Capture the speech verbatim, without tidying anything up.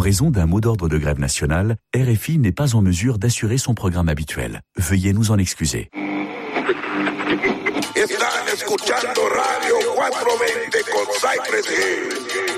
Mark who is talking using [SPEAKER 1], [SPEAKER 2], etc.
[SPEAKER 1] raison d'un mot d'ordre de grève nationale, R F I n'est pas en mesure d'assurer son programme habituel. Veuillez nous en excuser.
[SPEAKER 2] Están escuchando Radio cuatrocientos veinte con Cypress Hill.